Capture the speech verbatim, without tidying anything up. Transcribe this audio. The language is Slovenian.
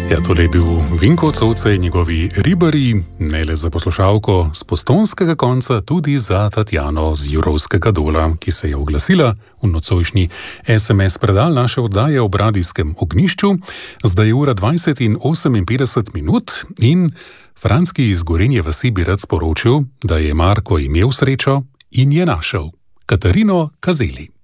Ja, tole je bil Vinko Covce in njegovi Ribari, ne le za poslušalko z postonskega konca, tudi za Tatjano z Jurovskega dola, ki se je oglasila v nocojšnji es em es predal naše oddaje o Radijskem ognjišču. Zdaj je ura dvajset in oseminpetdeset minut in Franski iz Gorenje vasi bi rad sporočil, da je Marko imel srečo in je našel Katarino Kazeli.